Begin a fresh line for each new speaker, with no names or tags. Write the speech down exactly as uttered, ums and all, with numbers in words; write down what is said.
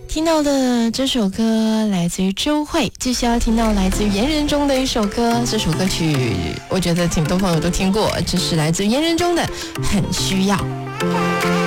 听到的这首歌来自于周蕙，继续要听到来自于言人中的一首歌。这首歌曲我觉得挺多朋友都听过，这是来自于言人中的《很需要》。